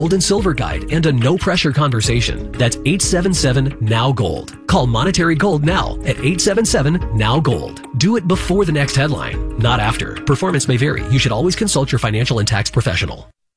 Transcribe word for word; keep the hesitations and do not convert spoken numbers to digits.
Gold and silver guide and a no pressure conversation. That's eight seven seven now gold. Call Monetary Gold now at eight seven seven now gold. Do it before the next headline, not after. Performance may vary. You should always consult your financial and tax professional.